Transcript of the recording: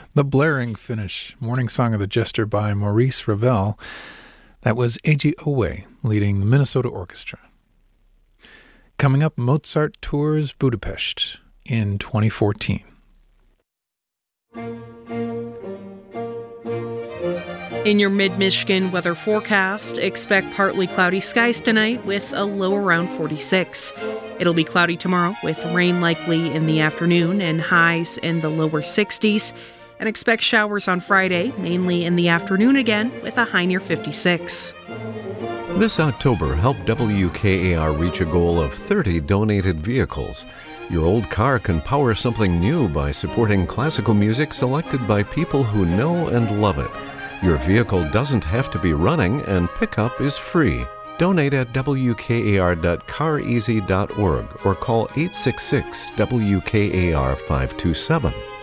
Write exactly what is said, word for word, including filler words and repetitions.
The blaring finish, Morning Song of the Jester by Maurice Ravel. That was Eiji Owe leading the Minnesota Orchestra. Coming up, Mozart tours Budapest in twenty fourteen. In your mid-Michigan weather forecast, expect partly cloudy skies tonight with a low around forty-six. It'll be cloudy tomorrow with rain likely in the afternoon and highs in the lower sixties. And expect showers on Friday, mainly in the afternoon again, with a high near fifty-six. This October, help W K A R reach a goal of thirty donated vehicles. Your old car can power something new by supporting classical music selected by people who know and love it. Your vehicle doesn't have to be running, and pickup is free. Donate at W K A R dot car easy dot org or call eight six six W K A R five two seven.